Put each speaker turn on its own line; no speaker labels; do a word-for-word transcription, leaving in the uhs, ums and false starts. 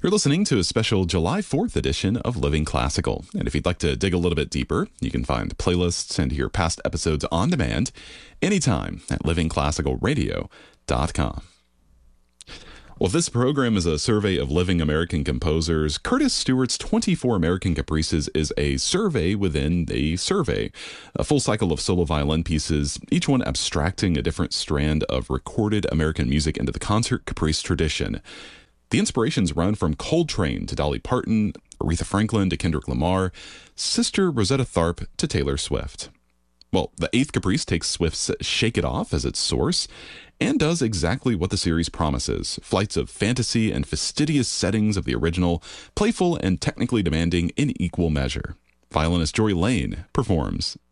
You're listening to a special July fourth edition of Living Classical. And if you'd like to dig a little bit deeper, you can find playlists and hear past episodes on demand anytime at living classical radio dot com. Well, this program is a survey of living American composers. Curtis Stewart's twenty-four American Caprices is a survey within a survey, a full cycle of solo violin pieces, each one abstracting a different strand of recorded American music into the concert caprice tradition. The inspirations run from Coltrane to Dolly Parton, Aretha Franklin to Kendrick Lamar, Sister Rosetta Tharpe to Taylor Swift. Well, the eighth Caprice takes Swift's Shake It Off as its source and does exactly what the series promises: flights of fantasy and fastidious settings of the original, playful and technically demanding in equal measure. Violinist Jory Lane performs